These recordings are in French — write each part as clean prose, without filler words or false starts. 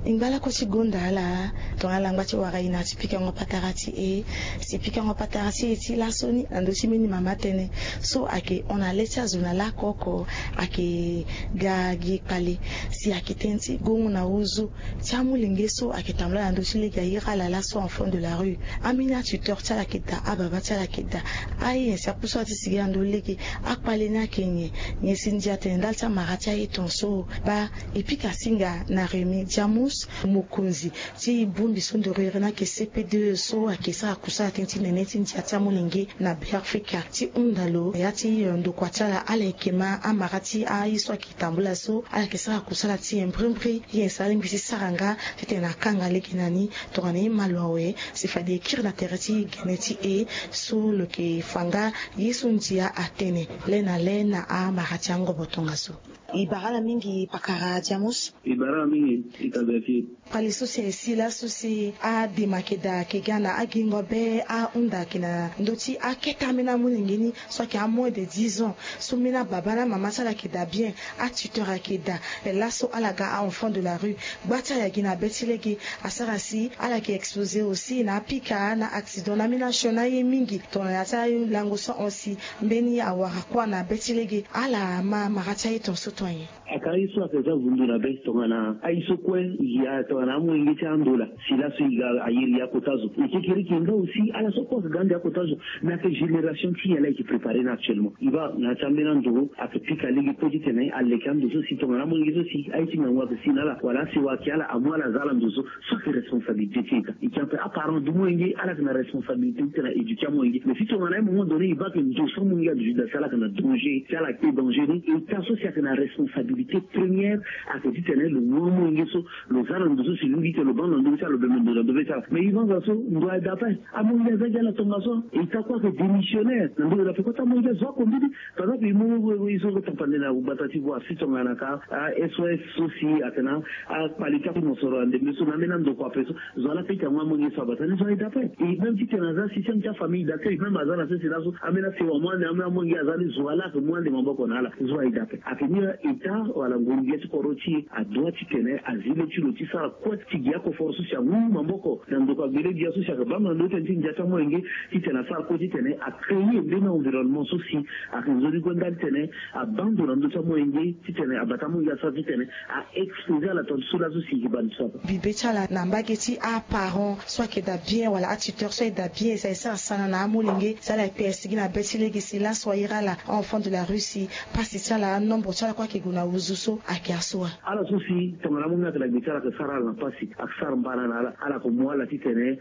Ingbala ko si Gondala, tongalangba ti waraina ti pika ngopatarati si pika ngopatarati ti lasoni ando ti mini mama tene. So ake on a lecha zona la koko ake gagi pali si ake tenti gongo na uzu tiamu lingeso ake tamla ando ti lega ira la so enfant de la rue. Amina tuteur tala kita ababa tala kita. Ai sa puso ti sigi ando lege akpali na kenye nye sindia tendal ta marati ai tonso ba epika singa na remi jamus mokonzi ti bumbi sondo rena ke CP2 so akesa kusa tenti nene tinti atiamu linge na Afrika ti undalo yati ndo kwatala ala kema amarati ai so kitambula so ala kesa kusala ti imprimerie yesali mbisi saranga tete na kanga lekinani tokane malwawe sifade écrire na terati geneti so le ke fanga yesu ntia atene lena a marati ango botonga so ibara mingi pakara jamus ibara mingi itabefi pali sosi sila sosi a demakeda kegana agingo be a unda kina ndoti a ketamina muningini so ki a moins de 10 ans so mina babana mama sala keda bien a tuteur akeda la so alaga a enfant de la rue bata ya gina betilegi asarasi ala ki exposé aussi na pika na accident na mina shona ye mingi ton ya ta lango so aussi mbeni awara kwa na betilegi ala ma marata yi ton sotoyen akai so akaza vundura be tongana aiso kwen ya tongana mwingi chandola sila so iga ayiri ya kotazo ikikiri kinga aussi ala so ko ganda kotazo na ke génération qui elle qui préparée actuellement il va na chambena ndo akipika ligi petite na alle kando so si tongana mwingi so si aiti ngwa ke sinala wala si wakiala amwala zala ndo so que responsabilité tika ikampe apparent du mwingi ala na responsabilité na éduquer mwingi mais si tongana à un moment donné il va que ndo so mwingi a du sala kana danger sala ke danger et ta so si na responsabilité première à que tu tenais le moment où le salon de ce celui qui le bon de ça le de ça mais ils vont ça doit d'après à mon gars la tomation et ça quoi que démissionnaire dans la fait quoi mon gars quoi dit par exemple ils sont tampés là ou batati voir si ton anaka SOS aussi atena à palika pour se rendre mais son amenant de quoi après ça la fait que moi mon gars ça batani doit d'après et même si tu as un système de famille d'accueil même à ça c'est là amena c'est au moins mon gars ça voilà que moi les membres qu'on a là doit d'après à finir état wala ngonge koroti adwa tikene azile chilo tisara kwa tigia ko force ya mamboko ndo kwa bile dia so shaka bama ndo tenti njata mwenge titena sa ko titene a créer un environnement souci a nzori gonda titene abandona ndo mwenge titene abatamu ya sa titene a exposer la tension la souci ki ban so bibetala na mbageti a parent soit que da bien wala a tuteur soit da bien ça sana na amulinge ça la PS gina betilegi sila soit ira la enfant de la Russie parce ça la nombre ça quoi que guna uzuso akiaswa ala susi tongana munga tala bitara ka sara na pasi aksar mbana na ala ko mwala titene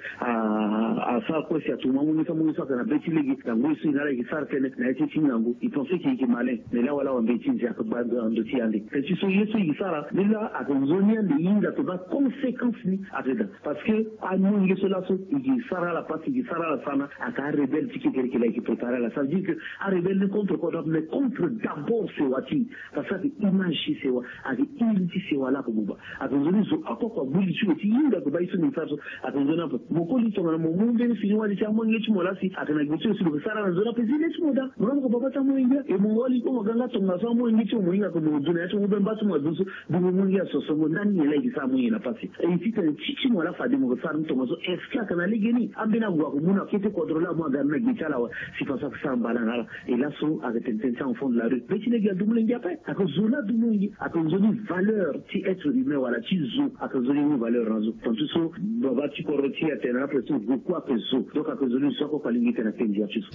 a sa ko sia tuma munga sa munga sa na betilegi na ngwisu na la kisar tene na eti tingangu il pensait qu'il était malin mais là wala on beti ya ka ba ndo ti ande et tu so yesu kisara bila a konzonia de inda to ba conséquence ni ateda parce que a munga so la so il sara la pasi il sara la sana a ka rebelle tiki qui la qui préparer la ça dit que a rebelle contre quoi mais contre d'abord c'est wati parce que image c'est wa avec unity c'est wala ko buba akonzoni zo akoko buli chuo ti inda ko baiso ni faso akonzona mokoli tonga mo munde ni fini wali chamo ngechi molasi akana gutso silo sara na zona pezile chimoda mo baba ta mo inga e mo wali ko ganga tonga so mo ngechi mo inga ko mo duna ya mo bemba so mo duso bu mo ngia so so ndani ile isa mo ina pasi e tita chichi mo la fadi mo sara tonga so eska kana legeni ambina gwa ko muna kete contrôler mo garna gitala wa si fa sa samba ngala et là so avec intention au fond de la rue petit les gars dumle ngia pa akozona dumle akonzoni valeur ti être humain wala ti zo akonzoni ni valeur razo tantu so baba ti koroti atena presso beaucoup apeso donc akonzoni so ko palingi tena pendia tu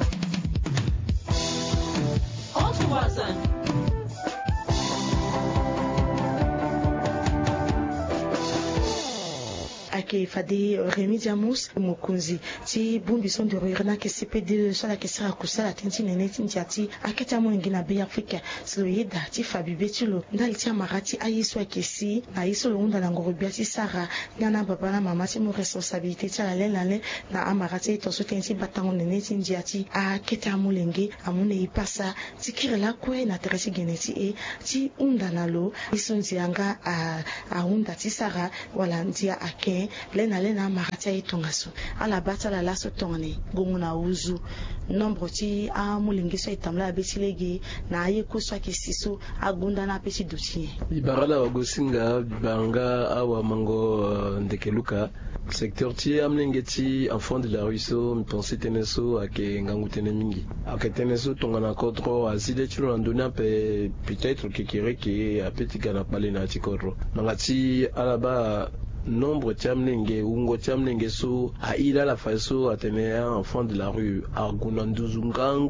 ake fade Rémi Diamos mokonzi ti bumbi son de rena ke CP2 so la ke sera kusala tenti nene tinti ati aketa mo ngina be Afrika slo yeda ti fabi betulo ndali ti amarati ayiso akesi na yiso lo unda na ngorobia ti sara ngana baba na mama ti mo responsabilité ti la lele na amarati to so tenti batango nene tinti ati aketa mo lenge amune ipasa ti kirela kwe na teresi geneti ti unda na lo isonzi anga a unda ti sara wala ndia ake lena maratia itongaso ala bata la laso tongane gonguna uzu nombre ti a mulingiso itamla betilegi na aye kuswa kisiso agunda na pesi dutie bibarala wagosinga bibanga awa mango ndekeluka secteur ti amlenge ti enfant de la rue so mpense tënë so ayeke ngangu tënë mingi ayeke tënë so tongana kodro azile ti lo na ndöni ape peut-être kekere ke ape tika na kpale na ya ti kodro manga ti ala ba nombre ti amlenge ungo ti amlenge so aila ala fa so atene un enfant de la rue agu na nduzu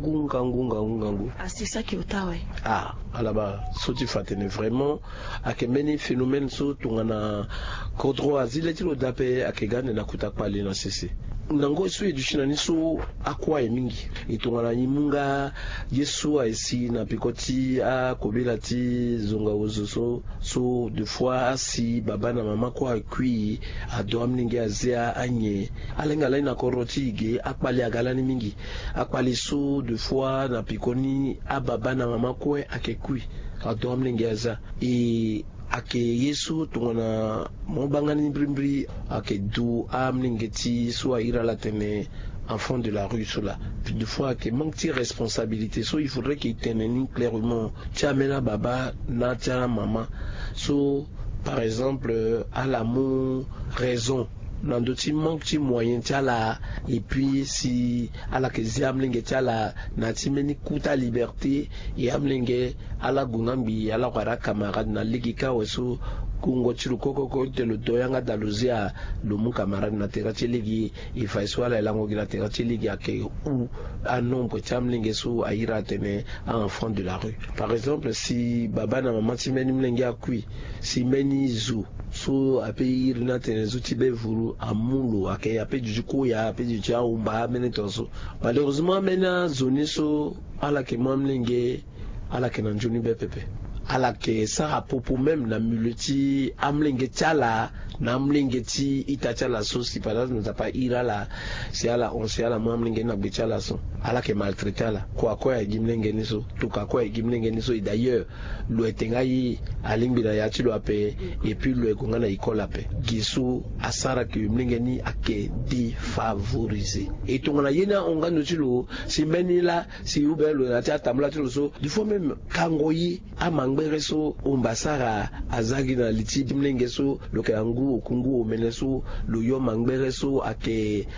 ngangu asisaki otawe ala ba so ti fa tene vraiment ayeke mbeni phénomène so tongana kodro azile ti lo dape ayeke ga ndeni akuta kpale na sese nango so e dusi na ni so akua e mingi e tongana ni munga ye so ayesi na peko ti akobela ti zonga ozo so de fois asi baba na mama kue akui ado amlenge azia anye alenga lai na koro ti ige akpale aga lani mingi akpale so de fois na peko ni ababa na mama kue ayeke kui ado amlenge aza e ayeke ye so tongana mo bangani mbirimbiri ayeke du amlenge ti so airi ala tene enfant de la rue so la puis de fois ayeke manque ti responsabilité so il faudrait qu'il tene ni clairement ti amena baba na ti ala mama so par exemple ala mu raison na ndö ti manque ti moyen ti ala et puis si ala yeke zi amlenge ti ala na ti mbeni kuta liberté e amlenge ala gunga mbi ala wara camarade na lege ka aweso kungo ti lo koko te lo do yanga da lo zia lo mu camarade na tere ti legi e fa so ala e lango gi na tere ti legi ayeke u anombre ti amlenge so airi atene a enfant de la rue par exemple si baba na mama ti mbeni mlenge akui si mbeni zo so ape iri na tene zo ti be vuru amulo ayeke ape duzu koya ape duzu ti ahumba ambeni tongaso malheureusement ambeni azo ni so ala yeke mu amlenge ala yeke na nzoni be pepe ala yeke sara popo même na milieu ti amlenge ti ala na amlenge ti ita ti ala so si par exemple na nzapa iri ala si ala onse ala mu amlenge ni na gbe ti ala so ala yeke maltraité ala kue akue ayegi mlenge ni so toko akue ayegi mlenge ni so et d'ailleurs lo ayeke nga ye alingbi na ya ti lo ape et puis lo ayeke nga na école ape gi so asara yeke mlenge ni ayeke défavorisé e tongana ye ni ahongando ti lo si mbeni la si ube lo na ti atambula ti lo so du fois même kango ye amangbere so omba sara aza gi na li ti mlenge so lo yeke angu okungu omene so lo yo mangbere so ayeke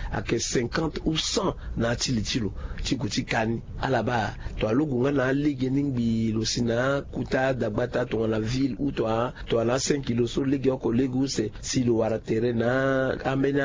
50 ou 100 na ti li ti lo ti gue ti kani ala ba to alogo nga na alege ni ngbi lo si na kuta dagbata tongana ville ou to ana 5 kilo so lege oko lege use si lo wara tere na ambeni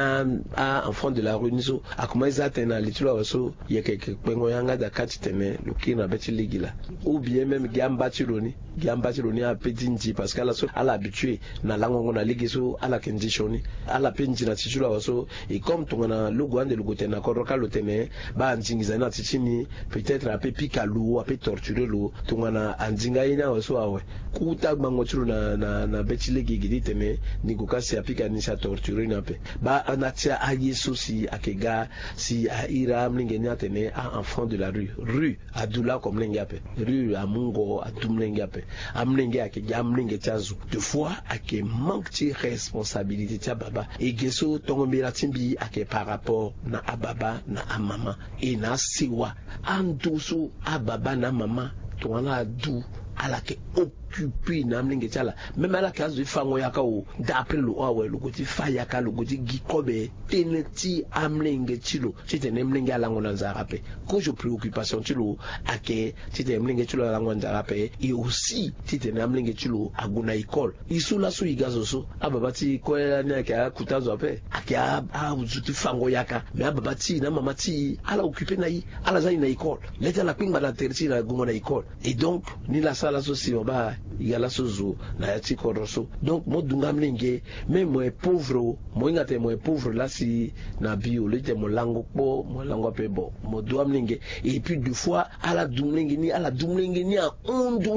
a enfant de la rue ni so akoma eza atene na li ti lo aweso yeke kpengo yanga da kati tene lo kiri na be ti legi la ou bien même gi amba ti lo ni ape ti nzi parce que ala so ala habitué na langongo na lege so ala yeke nzi sioni ala pe nzi na ti ti lo aweso e comme tongana logo ande logo tene na kodro ka lo tene ba anzingiza ni na ti ti ni peut-être ape pika lo ape torturer lo tongana anzinga ye ni aweso awe kuta gbango ti lo na be ti lege gi ti tene ni gue kasi apika ni si atorturer ni ape ba ana ti aye so si ayeke ga si airi amlenge ni atene a enfant de la rue adula ko mlenge ape rue amungo adu mlenge ape amlenge ayeke gi amlenge ti azo de fois ayeke manque ti responsabilité ti ababa e ge so tongombela ti mbi ayeke par rapport na ababa na amama e na asewa ando so ababa na amama tongana adu ala yeke occupé na amlenge ti ala même ala yeke azo e fango yaka o d'après lo awe lo gue ti fa yaka lo gue ti gi kobe tënë ti amlenge ti lo ti tene mlenge alango na nzara ape cause préoccupation ti lo ayeke ti tene mlenge ti lo alango na nzara ape et aussi ti tene amlenge ti lo agu na école e so laso e ga zo so ababa ti kue ni ayeke akuta zo ape ayeke azo ti fango yaka mais ababa ti na mama ti ala occupé na ye ala za e na école le ti ala kpingba na tere ti na gungo na école et donc ni lasala so si mo ba e ga laso zo na ya ti kodro so donc mo dunga mlenge même mo e pauvre o mo hinga tene mo e pauvre la si na bi o le ti tene mo lango kpo mo lango ape bon mo du amlenge et puis deux fois ala du mlenge ni ahondo ni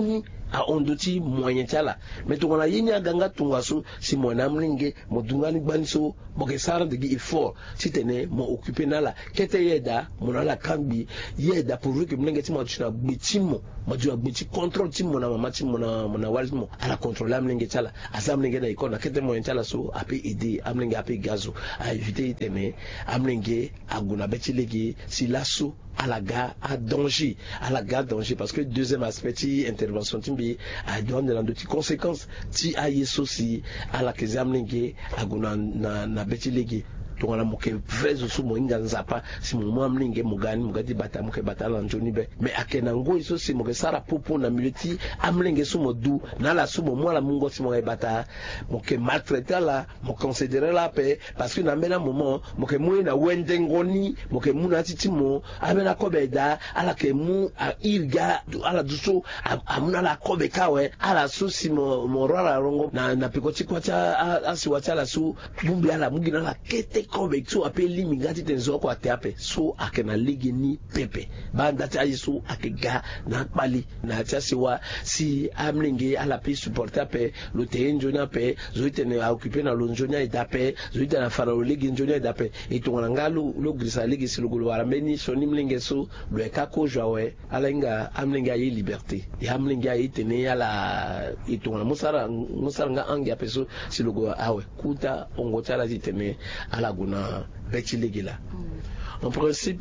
a ondoti moyen tala mais to na yenya ganga tunga so si mo namlinge mo dungani banso mo ke sara de il faut si tene mo occuper nala kete yeda mo na la kambi yeda pour que mlinge ti mo tuna bitimo mo jua biti contrôle ti mo na mama ti mo na walmo ala contrôler amlinge tala asamlinge na ikona kete moyen tala so a peut aider amlinge a peut gazo a éviter tene amlinge aguna betilegi si lasso à la gare à danger parce que deuxième aspect intervention timbi a donné dans d'autres conséquences ti a yeso si à la kezamlinge aguna na betilegi tongana moke vrezo su moinga nzapa si mumamlinge mugadi bata moke batala njoni be mais akena ngo iso si moke sara popo na militi amlinge su modu na la su mola mungo si moke bata moke maltraiter la mo considérer la paix parce que na mena moment moke mu na wendengoni moke mu na titimo amena kobeda ala ke mu a irga ala duso amuna la kobe kawe ala su si mo rara rongo na pikoti kwacha asiwacha la su bumbi ala mugina la kete kobe so apeli mingati tenzo kwa teape so akena ligi ni pepe banda ta yesu akega na pali na chasiwa si amlinge ala pi supporter pe lo tenjo na pe zoite ne occuper na lonjonya idape zoite na farao ligi njonya idape itongana ngalo lo grisa ligi silugulu warambeni so nimlinge so lo ekako jowe alenga amlinge ayi liberté ya amlinge ayi tene ala itongana musara nga angi apeso silugo awe kuta ongotala zitene ala guna bechiligila en principe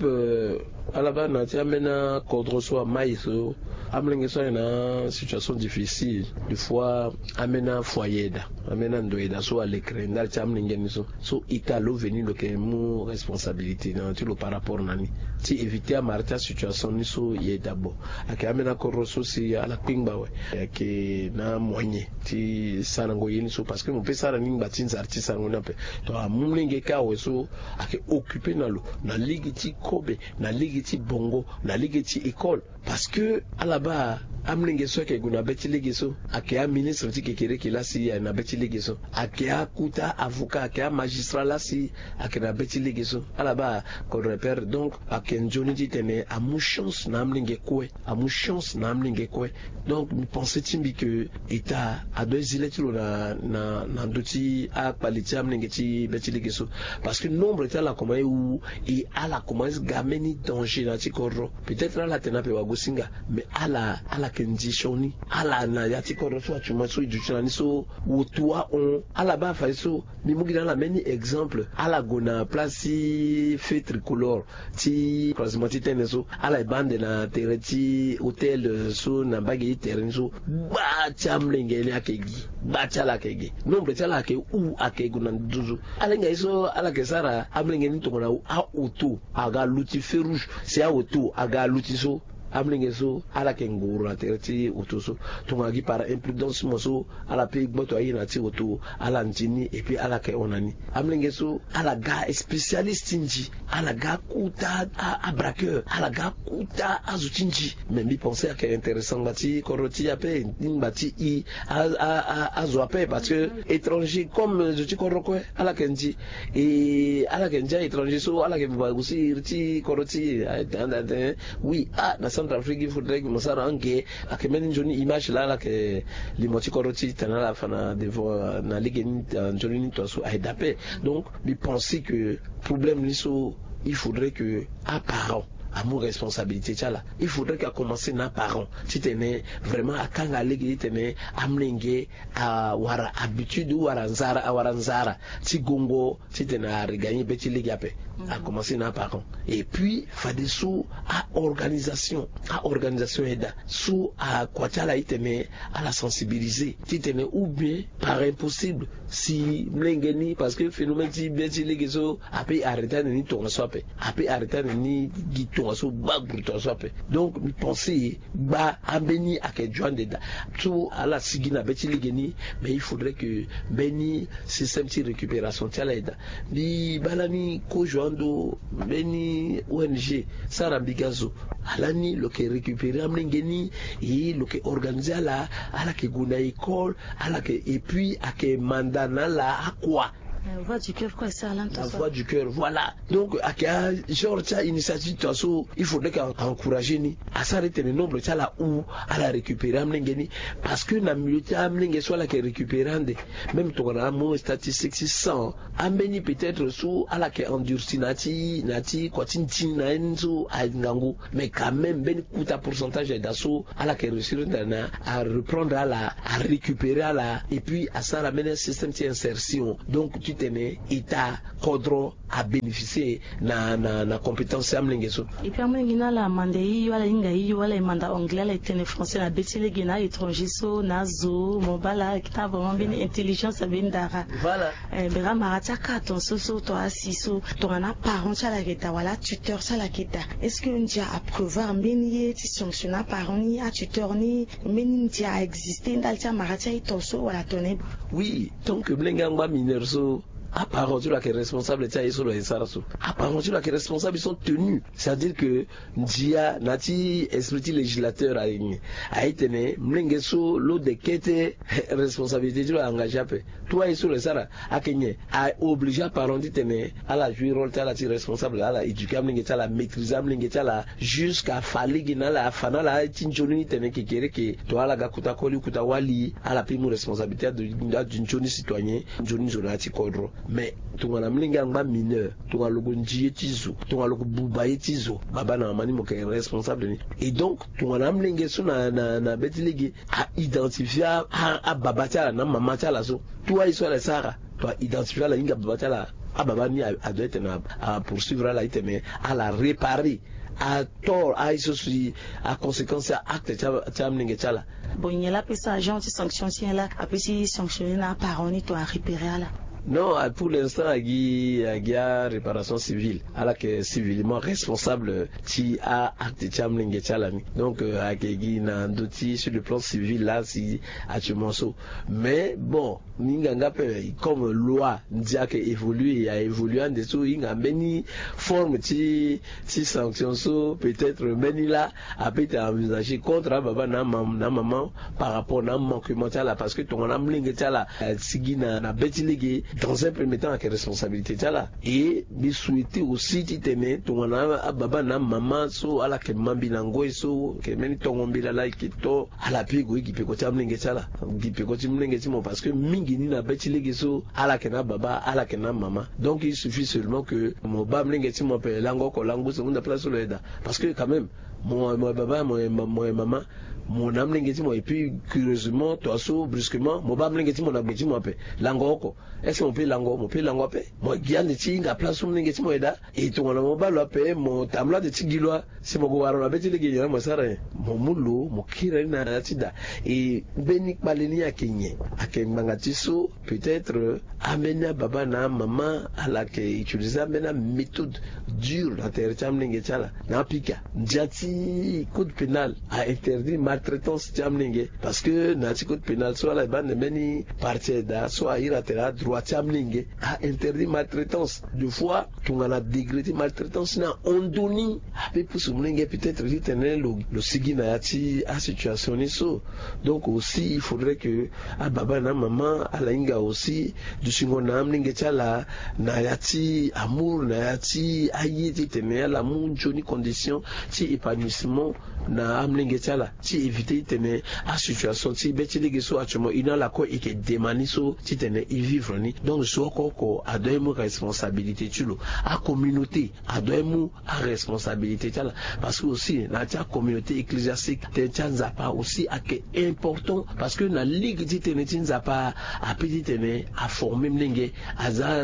à la base na tiamena kodroso maiso amlinge so na situation difficile des fois amena foyeda amena ndoeda so à l'écran ndal tiamlinge niso so italo veni lo ke mu responsabilité na tu lo par rapport nani ti éviter marta situation niso yeda bo ake amena kodroso si ala pingba we ake na moyen ti sanango yini so parce que mon pesa ra ningba tinza artiste ngona pe to amlinge ka we so ake occuper na lo na ligue ti kobe na ligue ti bongo na ligue ti école parce que à la bas amlinge so ke guna beti ligue so ake a ministre ti kekere ki la si na beti ligue so ake a kuta avocat ake a magistrat la si ake na beti ligue so à la bas ko repère donc ake njoni ti tene a mu chance na amlinge kwe a mu chance na amlinge kwe donc mi pense timbi que état a deux îles ti lo na ndoti a qualité amlinge ti beti ligue so parce que nombre ta la comment ou et à la commence gameni danger na ti korro peut-être la tena pe wagosinga mais à la condition à la na ya ti korro so atuma so iduchana ni so wotua on à la ba fa so mi mugina la meni exemple à la gona place fait tricolore ti pratiquement ti teneso à la bande na tereti hôtel so na bagi terrain so ba chamlenge ni akegi ba chala kegi nombre chala ke u akegu na duzu alenga iso ala kesara amlenge ni tongona a auto aga luti feu rouge c'est a auto aga luti so amlinge so ala ke ngura tereti auto so tongagi par imprudence moso ala pe gboto ayina ti auto ala ntini et puis ala ke onani amlinge so ala ga spécialiste nji ala ga kuta a braqueur ala ga kuta azutinji mais mi penser que intéressant bati koroti ape bati i a zoape parce que étranger comme je ti koroko ala kenji et ala kenja étranger so ala ke bagusi ti koroti oui na Centrafrique il faudrait que Moussara Ange a que meni joni image là que limoti koroti tanala fana devant na ligue ni joni ni to so aidape donc mi penser que problème ni so il faudrait que à parents à mon responsabilité tchala il faudrait qu'à commencer na parents si t'es vraiment à kanga legi t'es amlenge à wara habitude ou waranzara si gongo si t'es na regagner petit legi ape à commencer na parents et puis fade sous à organisation aida sous à quoi tchala itene à la sensibiliser si t'es ou bien par impossible si mlengeni parce que phénomène ti petit legi so ape arrêter ni ton sope ape arrêter ni gito so bagruto sope donc mi penser ba ambeni ake joindeda tout à la sigina beti ligeni mais il faudrait que beni système de récupération tialaida bi balani ko joando beni ONG sarambigazo alani lo ke récupérer amlengeni et lo ke organiser ala ke guna école ala ke et puis ake mandana la akwa voix du cœur quoi ça là la voix du cœur voilà donc akia genre ça initiative toi so il faudrait qu'encourager ni à s'arrêter le nombre ça là où à la récupérer amlengeni parce que na milieu amlenge soit la que récupérande même ton na mo statistique 600 ameni peut-être sous à la que endurci nati quoi tintin na enzo a ngangu mais quand même ben coûta pourcentage d'assaut à la que réussir à reprendre à récupérer à la et puis à ça ramener un système d'insertion donc tu tenais état cadre à bénéficier na compétence amlenge so et puis amlenge na la mandei wala ingai wala manda anglais la tene français na betile gena étranger so nazo mobala kita vraiment bien intelligence ben dara voilà bera marata ka ton so to asiso to na parent ça la keta wala tuteur ça la keta est-ce que on a approuver mbeni ti sanctionner parent ni a tuteur ni mbeni ti a exister dans ta marata ito so wala toné oui donc blenga ngba mineur so à part tu là qui est responsable tiens sur le saraso à part tu là qui est responsable ils sont tenus c'est-à-dire que dia nati esprit législateur a été né mlengeso l'eau de quête responsabilité tu là engagé après toi sur le sara a kenye a obligé parent dit tenir à la jouer rôle la responsable à la éduquer mlenge à la maîtriser mlenge à la jusqu'à falli gina la fana la tinjoni tenir qui kere que toi la gakuta koli kuta wali à la prime responsabilité d'une jeune citoyen jeune zonati kodro mais tungana mlinga ngba mineur tungana logo njiye tizo tungana logo bubaye tizo baba na mani mo ke responsable ni et donc tungana mlinga so na betiligi a identifier a baba tala na mama tala so toi iso la sara toi identifier la inga baba tala a baba ni a doit être à poursuivre la iteme à la réparer à tort à iso si à conséquence à acte ta mlinga tala bon il y a la pesa agent de sanction si là après si sanctionner na parent ni toi réparer là. Non, pour l'instant, il y a réparation civile, alors que civilement responsable, qui a acté Chamlingue Chalami. Donc, il y a d'autres sur le plan civil là, si actuellement ça. Mais bon, comme loi, dia que évolue et a évolué en dessous, il y a une forme qui sanction ça, peut-être même là, a peut-être envisagé contre baba na maman par rapport à manquement là, parce que ton amlingue là, si na betiligi dans un premier temps avec responsabilité là et bi souhaiter aussi ti tene ton na baba na maman so ala ke mambi na ngoi so ke meni to ngombila la kito ala pigo ki peko tamlinge là ki peko timlinge timo parce que mingi ni na betiligi so ala ke na baba ala ke na maman donc il suffit seulement que mon bamlinge timo pe lango ko lango seconde place sur le parce que quand même mon baba mon maman mon âme l'engagement et puis curieusement toi so brusquement mon bas l'engagement mon engagement pe lango est-ce qu'on peut lango mon pe lango pe moi giande ti nga place mon engagement eda et ton mon bas lo pe mon tamla de tigilwa c'est mon gouaro na beti legenya mo sara mon mulo mon kira na tida et benik baleni akenye akembangati so peut-être amena baba na maman à la que utiliser amena méthode dure dans territoire l'engagement na pika ndiati code pénal a interdit maltraitance tiamlingue parce que nati code pénal soit la bande meni partie da soit iratera droit tiamlingue a interdit maltraitance deux fois tungana décrété maltraitance na ondoni ape pusumlingue peut-être ritenir le sigina yati a situation ni so donc aussi il faudrait que a baba na maman à la inga aussi du singona amlingue tala na yati amour na yati ayiti tenir l'amour joni condition ti épanouissement na amlingue tala ti éviter tenir à situation ti betiligi so actuellement ina la ko ike demani so ti tenir y vivre ni donc so ko a doyemu responsabilité tulo a communauté a doyemu a responsabilité tala parce que aussi na ta communauté ecclésiastique te tchanza pas aussi a que important parce que na ligue ti tenir tchanza pas a petit tenir a former mlingue aza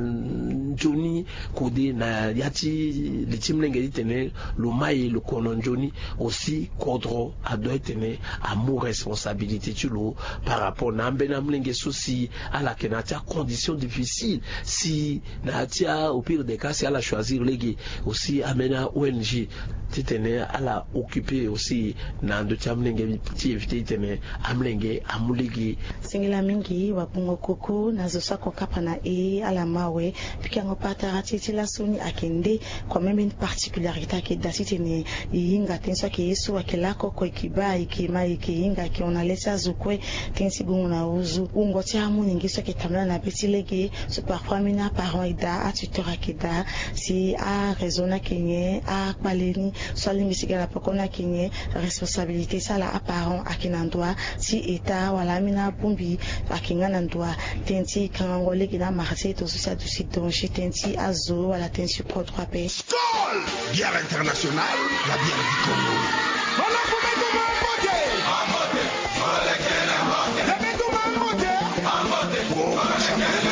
joni kode na yati le timlingue ti tenir le mai le kononjoni aussi kodro a doit tenir amour responsabilité tu lo par rapport na mbena mlingue souci à la kenatia conditions difficiles si natia au pire des cas si à la choisir légui aussi amena ONG ti tenir à la occuper aussi na ndo chamlingue ti éviter tenir amlingue amuligi singila mingi wa pongo koko na zo ko kapana ala mawe pika ngopata ratiti la soni akende kwa même une particularité ke dasite ni yinga tenso ke Yesu akilako ko ikiba ikima ikinga ke onaleta zukwe tensi bunguna uzu ungoti amu ningiso ke tamla na betilege so parfois mina parent ida a tuteur akida si a raisonna kenye a paleni so lingisiga la pokona kenye responsabilité sala a parent akinandwa si eta wala mina pumbi akingana ndwa tenti kangole kina marché to so du site donc tenti azo wala tenti pro 3p Skol! Bière internationale, la bière du Congo. Voilà pour mettre mon beauté. Oh,